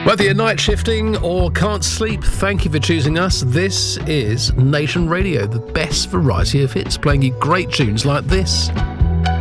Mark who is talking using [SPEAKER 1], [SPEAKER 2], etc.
[SPEAKER 1] Whether you're night shifting or can't sleep, thank you for choosing us. This is Nation Radio, the best variety of hits, playing you great tunes like this.